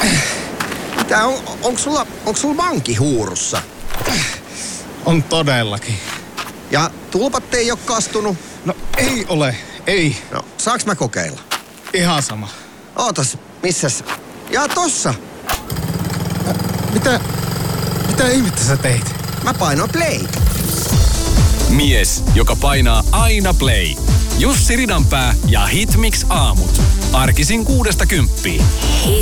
Onko sulla vanki huurussa? On todellakin. Ja tulpat ei oo kastunut? No ei ole, ei. No, saaks mä kokeilla? Ihan sama. Ootas, missäs? Ja tossa. Mitä ihmettä sä teit? Mä painoin play. Mies, joka painaa aina play. Jussi Ridanpää ja Hitmix aamut. Arkisin 6–10.